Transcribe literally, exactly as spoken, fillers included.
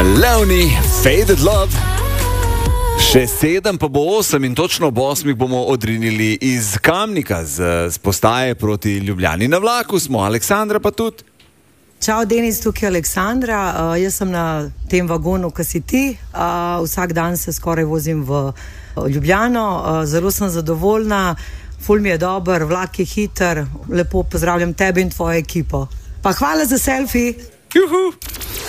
Lonely, Faded Love. Še sedem pa bo osem in točno ob osmih bomo odrinili iz Kamnika z postaje proti Ljubljani. Na vlaku smo, Aleksandra pa tudi. Čau, Denis, tukaj je Aleksandra. Uh, jaz sem na tem vagonu, ki si ti. Uh, vsak dan se skoraj vozim v Ljubljano. Uh, zelo sem zadovoljna, ful mi je dober, vlak je hiter. Lepo pozdravljam tebe in tvojo ekipo. Pa hvala za selfie. Juhu!